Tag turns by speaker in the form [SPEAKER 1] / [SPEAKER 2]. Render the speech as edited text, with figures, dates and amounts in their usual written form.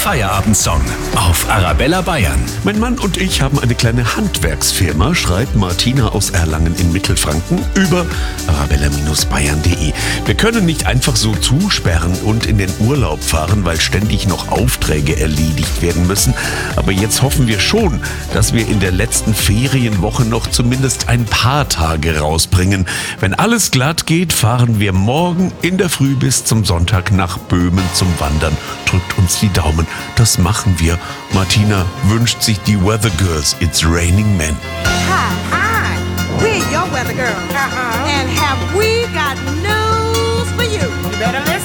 [SPEAKER 1] Feierabend-Song auf Arabella Bayern.
[SPEAKER 2] Mein Mann und ich haben eine kleine Handwerksfirma, schreibt Martina aus Erlangen in Mittelfranken über arabella-bayern.de. Wir können nicht einfach so zusperren und in den Urlaub fahren, weil ständig noch Aufträge erledigt werden müssen. Aber jetzt hoffen wir schon, dass wir in der letzten Ferienwoche noch zumindest ein paar Tage rausbringen. Wenn alles glatt geht, fahren wir morgen in der Früh bis zum Sonntag nach Böhmen zum Wandern. Drückt uns die Daumen, das machen wir. Martina wünscht sich die Weather Girls, It's Raining Men.
[SPEAKER 3] Hi, we're your weather girls. And have we got news for you? You better listen.